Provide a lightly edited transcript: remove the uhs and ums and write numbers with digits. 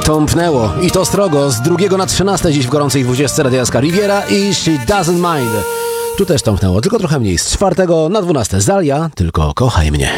Tąpnęło i to strogo z 2 na 13 dziś w gorącej 20 Radia SK Riviera i She Doesn't Mind. Tu też tąpnęło, tylko trochę mniej. Z 4 na 12 Zalia, tylko kochaj mnie.